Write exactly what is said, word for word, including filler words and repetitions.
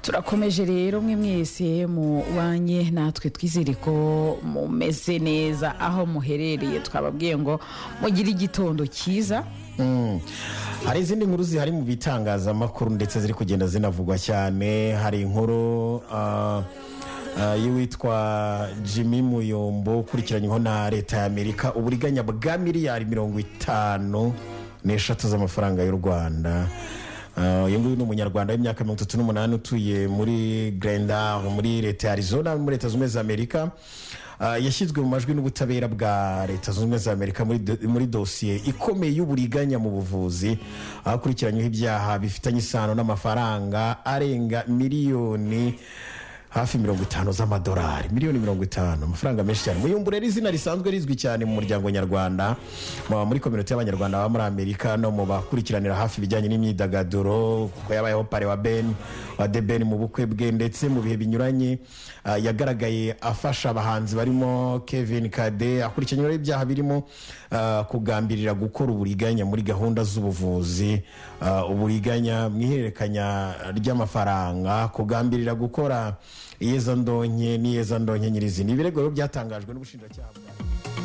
turakomeje rero mwe mwese mu banye natwe twizere ko mumeze neza aho muherereye. Twababwiye ngo mugire igitondo cyiza. Hari izindi nkuru zihari mu bitangazamakuru ndetse ziri kugenda zinavugwa cyane. Hari inkuru uh, uh, y'uwitwa Jimmy Muyombo ukurikiranyweho na leta ya Amerika uburiganya bwa miliyari mirongo itanu n'eshatu z'amafaranga y'u Rwanda. uyu nguyu ni umunyarwanda w'imyaka mirongo itatu n'umunani utuye muri Glendale muri leta ya Arizona muri leta zunze ubumwe za Amerika. Yashyizwe mu majwi n'ubutabera bwa leta zunze ubumwe za Amerika muri muri dosiye ikomeye y'uburiganya mu buvuzi, akurikiranyweho ibyaha bifitanye isano n'amafaranga arenga miliyoni hafi mirongo itanu z'amadolari, miliyoni mirongo itanu, amafaranga menshi cyane. Muyumbu rero izina risanzwe rizwi cyane mu muryango nyarwanda, muri community y'abanyarwanda baba muri Amerika no mu bakurikiranira hafi ibijyanye n'imyidagaduro, kuko yabayeho pare wa Ben wa The Ben mu bukwe bwe ndetse mu bihe binyuranye. Uh, yagaragaye afasha abahanzi barimo Kevin Kade, akurikiranyweho ibyaha birimo uh, kugambirira gukora uburiganya muri gahunda z'ubuvuzi, uh, uburiganya mwihererekanya ry'amafaranga, kugambirira gukora iyeza ndonke n'iyeza ndonke nyirizina. Ibirego byatangajwe n'ubushinjacyaha.